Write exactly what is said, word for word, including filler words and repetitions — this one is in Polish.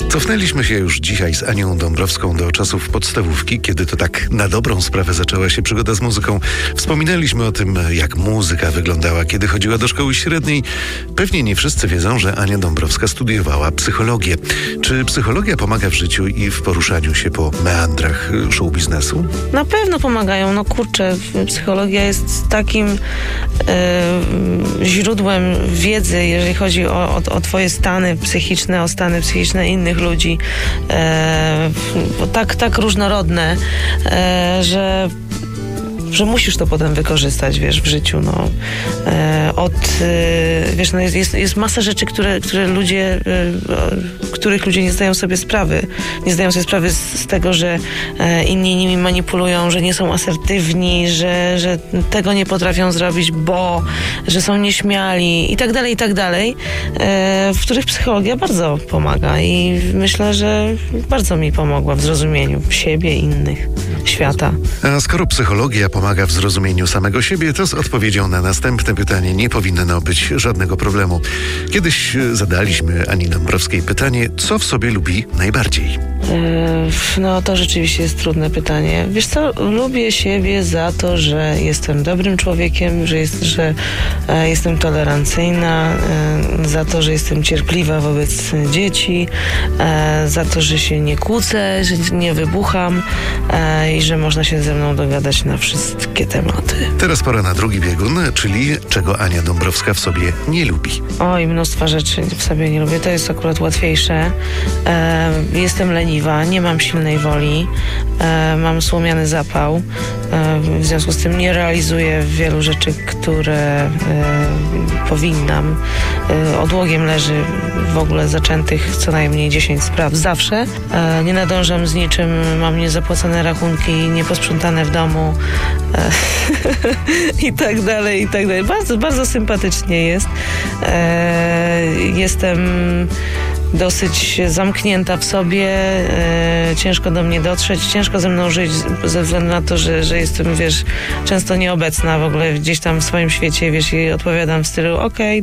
Cofnęliśmy się już dzisiaj z Anią Dąbrowską do czasów podstawówki, kiedy to tak na dobrą sprawę zaczęła się przygoda z muzyką. Wspominaliśmy o tym, jak muzyka wyglądała, kiedy chodziła do szkoły średniej. Pewnie nie wszyscy wiedzą, że Ania Dąbrowska studiowała psychologię. Czy psychologia pomaga w życiu i w poruszaniu się po meandrach show biznesu? Na pewno pomagają. No kurczę, psychologia jest takim e, źródłem wiedzy, jeżeli chodzi o, o, o twoje stany psychiczne, o stany psychiczne innych ludzi, e, tak, tak różnorodne, e, że że musisz to potem wykorzystać, wiesz, w życiu, no. E, od, e, wiesz, no jest, jest, jest masa rzeczy, które, które ludzie, e, których ludzie nie zdają sobie sprawy. Nie zdają sobie sprawy z, z tego, że e, inni nimi manipulują, że nie są asertywni, że, że tego nie potrafią zrobić, bo, że są nieśmiali i tak dalej, i tak dalej, e, w których psychologia bardzo pomaga i myślę, że bardzo mi pomogła w zrozumieniu siebie, innych, świata. A skoro psychologia pomaga w zrozumieniu samego siebie, to z odpowiedzią na następne pytanie nie powinno być żadnego problemu. Kiedyś zadaliśmy Ani Dąbrowskiej pytanie, co w sobie lubi najbardziej. No to rzeczywiście jest trudne pytanie. Wiesz co, lubię siebie za to, że jestem dobrym człowiekiem, że, jest, że e, jestem tolerancyjna, e, za to, że jestem cierpliwa wobec dzieci, e, za to, że się nie kłócę, że nie wybucham e, i że można się ze mną dogadać na wszystkie tematy. Teraz pora na drugi biegun, czyli czego Ania Dąbrowska w sobie nie lubi. Oj, mnóstwa rzeczy w sobie nie lubię. To jest akurat łatwiejsze. E, jestem leniwa, nie mam silnej woli, e, mam słomiany zapał. E, w związku z tym nie realizuję wielu rzeczy, które e, powinnam. E, odłogiem leży w ogóle zaczętych co najmniej dziesięć spraw zawsze. E, nie nadążam z niczym, mam niezapłacone rachunki, nieposprzątane w domu e, i tak dalej, i tak dalej. Bardzo, bardzo sympatycznie jest. E, jestem dosyć zamknięta w sobie, e, ciężko do mnie dotrzeć, ciężko ze mną żyć ze względu na to, że, że jestem, wiesz, często nieobecna w ogóle gdzieś tam w swoim świecie, wiesz, i odpowiadam w stylu okej,